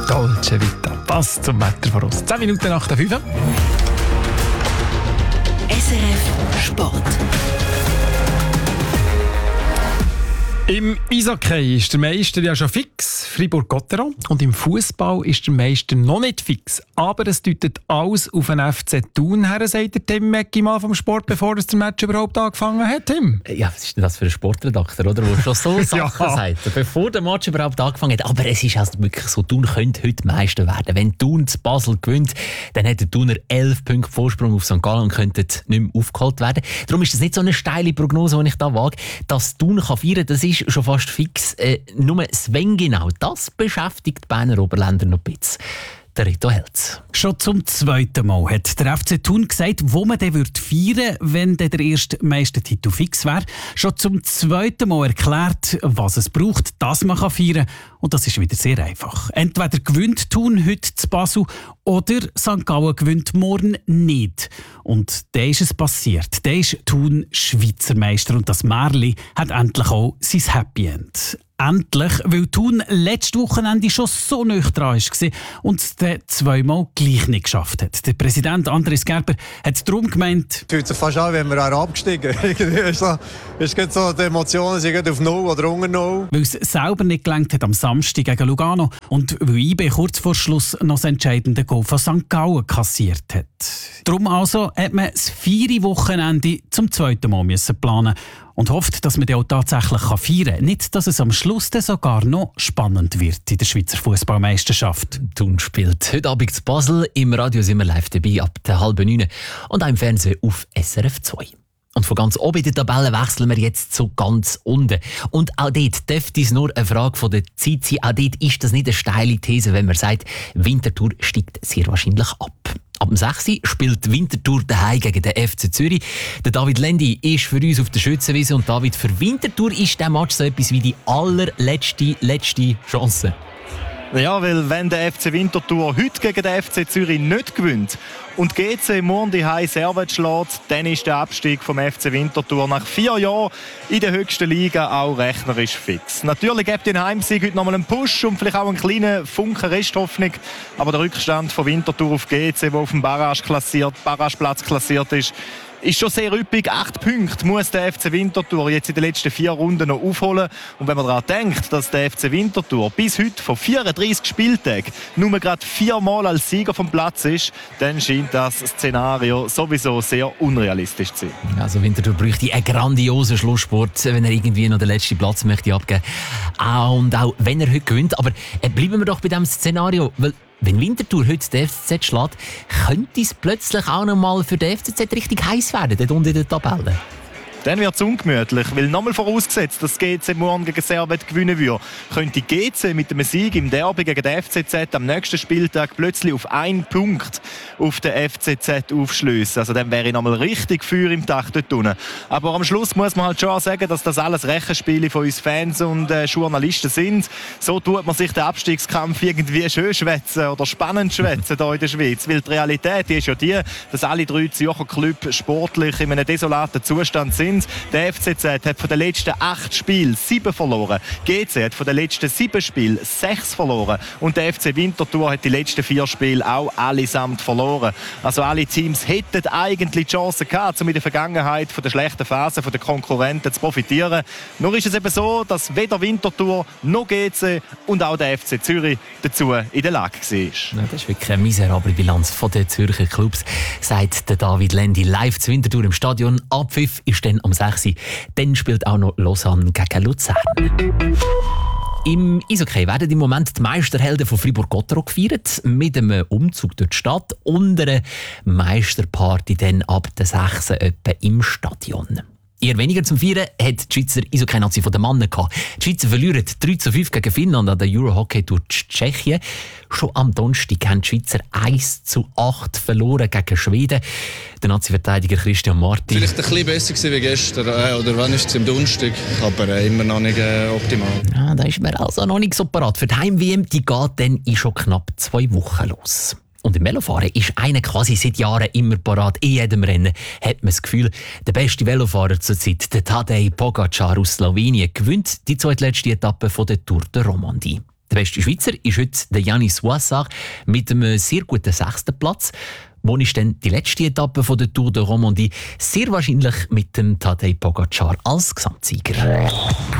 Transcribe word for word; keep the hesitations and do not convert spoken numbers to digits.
Dolce Vita. Passt zum Wetter voraus. zehn Minuten nach der fünf. S R F Sport. Im Eishockey ist der Meister ja schon fix, Fribourg-Gotteron. Und im Fußball ist der Meister noch nicht fix. Aber es deutet alles auf einen F C Thun her, sagt der Tim Mecki mal vom Sport, bevor das der Match überhaupt angefangen hat, Tim. Ja, was ist denn das für ein Sportredakteur, oder? Der schon so Sachen Ja. sagt, bevor der Match überhaupt angefangen hat. Aber es ist also wirklich so, Thun könnte heute Meister werden. Wenn Thun zu Basel gewinnt, dann hat der Thuner elf Punkte Vorsprung auf Sankt Gallen und könnte nicht mehr aufgeholt werden. Darum ist das nicht so eine steile Prognose, die ich da wage. Dass Thun kann feiern kann, das ist schon fast fix. Äh, nur Sven genau, das beschäftigt die Berner Oberländer noch ein bisschen. Der Rito Helz. Schon zum zweiten Mal hat der F C Thun gesagt, wo man den feiern würde, wenn der erste Meistertitel fix wäre. Schon zum zweiten Mal erklärt, was es braucht, dass man feiern kann. Und das ist wieder sehr einfach. Entweder gewinnt Thun heute zu Basel oder Sankt Gallen gewinnt morgen nicht. Und dann ist es passiert. Dann ist Thun Schweizer Meister und das Märli hat endlich auch sein Happy End. Endlich, weil Thun letztes Wochenende schon so nah dran war und es dann zweimal gleich nicht geschafft hat. Der Präsident Andres Gerber hat darum gemeint, Es fühlt sich fast an, wenn wir abgestiegen sind. so, es gibt so, die Emotionen sind auf Null oder unter Null. weil es selber nicht gelangt hat am Samstag gegen Lugano und weil I B kurz vor Schluss noch das entscheidende Goal von Sankt Gallen kassiert hat. Darum also hat man das vierte Wochenende zum zweiten Mal müssen planen und hofft, dass man den auch tatsächlich feiern kann. Nicht, dass es am Schluss dann sogar noch spannend wird in der Schweizer Fußballmeisterschaft. Thun spielt heute Abend zu Basel. Im Radio sind wir live dabei ab der halben neun und auch im Fernsehen auf S R F zwei. Und von ganz oben in der Tabelle wechseln wir jetzt zu ganz unten. Und auch dort dürfte es nur eine Frage von der Zeit sein. Auch dort ist das nicht eine steile These, wenn man sagt, Winterthur steigt sehr wahrscheinlich ab. Ab dem sechs Uhr spielt Winterthur daheim gegen den F C Zürich. Der David Lendi ist für uns auf der Schützenwiese. Und David, für Winterthur ist dieser Match so etwas wie die allerletzte letzte Chance. Ja, weil wenn der F C Winterthur heute gegen den F C Zürich nicht gewinnt und G C morgen die Heim Servet schlägt, dann ist der Abstieg vom F C Winterthur nach vier Jahren in der höchsten Liga auch rechnerisch fix. Natürlich gibt den Heimsieg heute nochmal einen Push und vielleicht auch einen kleinen Funken Resthoffnung, aber der Rückstand von Winterthur auf G C, der auf dem Barrage klassiert, Barrageplatz klassiert ist, ist schon sehr üppig. Acht Punkte muss der F C Winterthur jetzt in den letzten vier Runden noch aufholen. Und wenn man daran denkt, dass der F C Winterthur bis heute von vierunddreissig Spieltagen nur gerade viermal als Sieger vom Platz ist, dann scheint das Szenario sowieso sehr unrealistisch zu sein. Also Winterthur bräuchte einen grandiosen Schlusssport, wenn er irgendwie noch den letzten Platz möchte abgeben. Ah, und auch wenn er heute gewinnt. Aber äh, bleiben wir doch bei diesem Szenario, weil wenn Winterthur heute den F C Z schlägt, könnte es plötzlich auch noch mal für den F C Z richtig heiß werden, dort unten in der Tabelle. Dann wird es ungemütlich, weil nochmal vorausgesetzt, dass G C morgen gegen Servet gewinnen würde, könnte G C mit einem Sieg im Derby gegen den F C Z am nächsten Spieltag plötzlich auf einen Punkt auf den F C Z aufschliessen. Also dann wäre nochmal richtig Feuer im Dach dort unten. Aber am Schluss muss man halt schon auch sagen, dass das alles Rechenspiele von uns Fans und äh, Journalisten sind. So tut man sich den Abstiegskampf irgendwie schön schwätzen oder spannend schwätzen hier in der Schweiz. Weil die Realität die ist ja die, dass alle drei Zürcher Clubs sportlich in einem desolaten Zustand sind. Der F C Z hat von den letzten acht Spielen sieben verloren. G C hat von den letzten sieben Spielen sechs verloren. Und der F C Winterthur hat die letzten vier Spiele auch allesamt verloren. Also alle Teams hätten eigentlich die Chance gehabt, um in der Vergangenheit von der schlechten Phase der Konkurrenten zu profitieren. Nur ist es eben so, dass weder Winterthur noch G C und auch der F C Zürich dazu in der Lage war. Ja, das ist wirklich eine miserable Bilanz von den Zürcher Clubs, sagt der David Lendi live zu Winterthur im Stadion. Abpfiff ist dann am sechs Uhr. Dann spielt auch noch Lausanne gegen Luzern. Im Eishockey werden im Moment die Meisterhelden von Fribourg-Gotteron gefeiert, mit einem Umzug durch die Stadt und einer Meisterparty dann ab der sechs Uhr etwa im Stadion. Eher weniger zum Feiern hat die Schweizer Eishockey-Nazi von den Männern gehabt. Die Schweizer verlieren drei zu fünf gegen Finnland an der Eurohockey durch Tschechien. Schon am Donnerstag haben die Schweizer eins zu acht verloren gegen Schweden. Der Nazi-Verteidiger Christian Martin. Vielleicht ein bisschen besser gewesen wie gestern, äh, oder wann ist es am Donnerstag, aber äh, immer noch nicht äh, optimal. Ja, da ist man also noch nicht so parat. Für die Heim-W M die geht dann in schon knapp zwei Wochen los. Und im Velofahren ist einer quasi seit Jahren immer parat. In jedem Rennen hat man das Gefühl, der beste Velofahrer zurzeit, der Tadej Pogačar aus Slowenien, gewinnt die zweitletzte Etappe von der Tour de Romandie. Der beste Schweizer ist heute der Yannis Ouassar mit einem sehr guten sechsten Platz. Wo ist dann die letzte Etappe von der Tour de Romandie? Sehr wahrscheinlich mit dem Tadej Pogacar als Gesamtsieger.